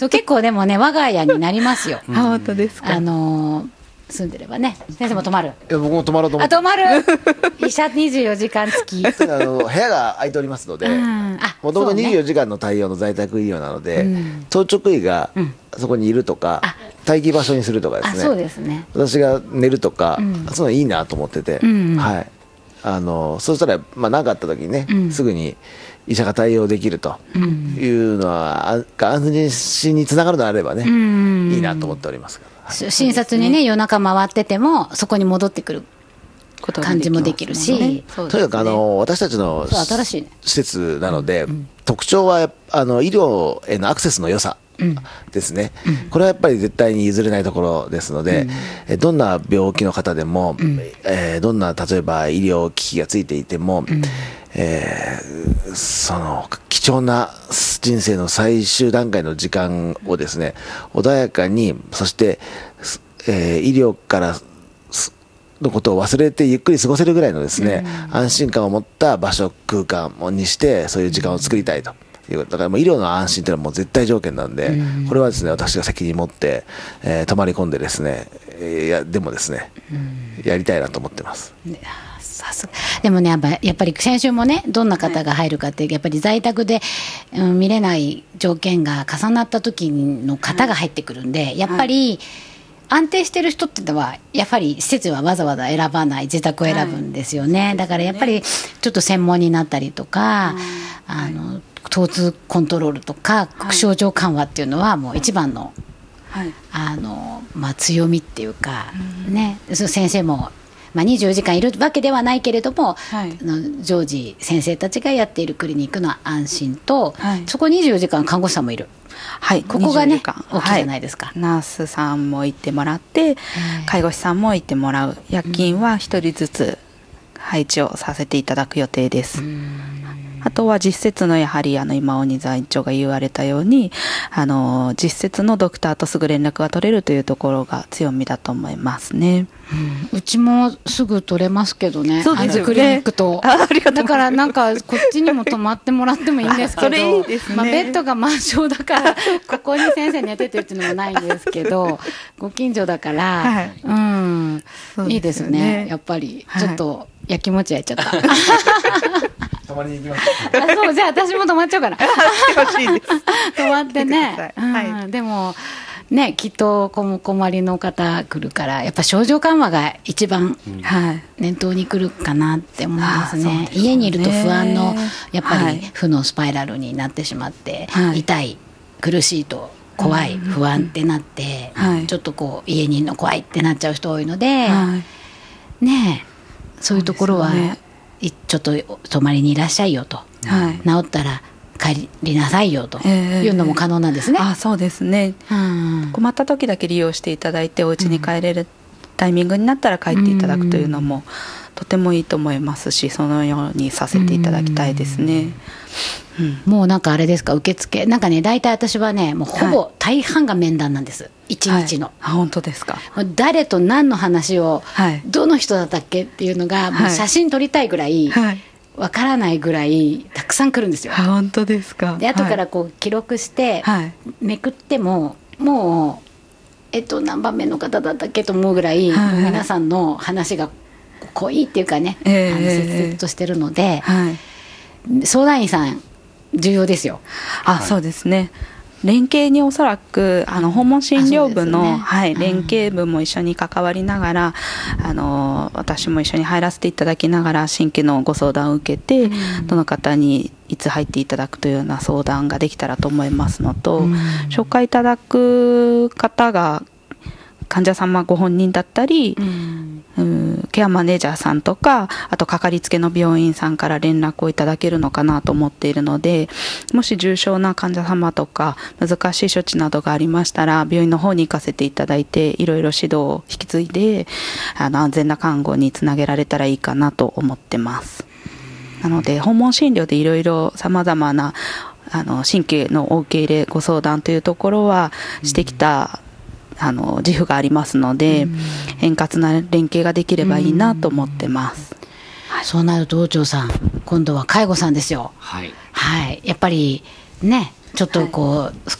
そう結構でもね我が家になりますよ。 あ、本当ですか。 住んでればね。先生も泊まる？ いや僕も泊まろうと思って。 泊まる医者24時間付き。 部屋が空いておりますので、もともと24時間の対応の在宅医療なので、当直医がそこにいるとか、待機場所にするとかですね、 そうですね、 私が寝るとか、そういうのいいなと思ってて、はい、そうしたら何かあった時にね、すぐに医者が対応できるというのは、安心につながるのであればね、いいなと思っておりますから。 診察にね夜中回っててもそこに戻ってくる感じもできるし、 とにかく私たちの施設なので、特徴は医療へのアクセスの良さですね、これはやっぱり絶対に譲れないところですので、どんな病気の方でも、どんな例えば医療機器がついていても、その貴重な人生の最終段階の時間をですね、穏やかに、そして、医療からのことを忘れてゆっくり過ごせるぐらいのですね、安心感を持った場所空間にして、そういう時間を作りたいと。だからもう医療の安心というのはもう絶対条件なんで、これはですね私が責任持って、泊まり込んでですね、でもですね、やりたいなと思ってます。 でもねやっぱり先週もねどんな方が入るかって、やっぱり在宅で、見れない条件が重なった時の方が入ってくるんで、やっぱり安定してる人ってのはやっぱり施設はわざわざ選ばない、自宅を選ぶんですよね、だからやっぱりちょっと専門になったりとか、疼痛コントロールとか症状緩和っていうのはもう一番の、強みっていうか、ね、先生も24時間いるわけではないけれども、常時先生たちがやっているクリニックの安心と、そこ24時間看護師さんもいる、ここがね大きいじゃないですか、 ナースさんも行ってもらって、介護士さんも行ってもらう、夜勤は1人ずつ配置をさせていただく予定です。あとは実設のやはり今鬼座院長が言われたように実設のドクターとすぐ連絡が取れるというところが強みだと思いますね。 うちもすぐ取れますけどね、 そうですよね、 クリニックと。だからなんかこっちにも泊まってもらってもいいんですけど、 それいいですね、 ベッドが満床だからここに先生寝ててっていうのもないんですけどご近所だから、いいですね、やっぱりちょっとやきもち焼いちゃった泊まりに行きますそう、じゃあ私も泊まっちゃうから欲しいです泊まってね、でもね、きっと困りの方来るから、やっぱ症状緩和が一番念頭に来るかなって思いますね。家にいると不安のやっぱり負のスパイラルになってしまって、痛い苦しいと怖い、不安ってなって、ちょっとこう家にいるの怖いってなっちゃう人多いので、ね、そういうところはちょっと泊まりにいらっしゃいよと、治ったら帰りなさいよというのも可能なんですね。 そうですね、困った時だけ利用していただいて、お家に帰れるタイミングになったら帰っていただくというのもとてもいいと思いますし、そのようにさせていただきたいですね。 もうなんかあれですか、受付なんかね、大体私はねもうほぼ大半が面談なんです、一日の。 本当ですか。 誰と何の話を、どの人だったっけっていうのが、もう写真撮りたいぐらい、わからないぐらいたくさん来るんですよ。 本当ですか。 で後からこう記録して、めくってももう何番目の方だったっけと思うぐらい、皆さんの話が濃いっていうかね、切々としてるので、相談員さん重要ですよ。 そうですね。連携におそらく訪問診療部の、連携部も一緒に関わりながら、私も一緒に入らせていただきながら新規のご相談を受けて、どの方にいつ入っていただくというような相談ができたらと思いますのと、紹介いただく方が患者様ご本人だったり、ケアマネージャーさんとか、あとかかりつけの病院さんから連絡をいただけるのかなと思っているので、もし重症な患者様とか難しい処置などがありましたら、病院の方に行かせていただいて、いろいろ指導を引き継いで安全な看護につなげられたらいいかなと思ってます。なので訪問診療でいろいろさまざまな新規のお受け入れご相談というところはしてきた自負がありますので、円滑な連携ができればいいなと思ってます。 そうなると、王長さん、今度は介護さんですよ。やっぱりね、ちょっとこう、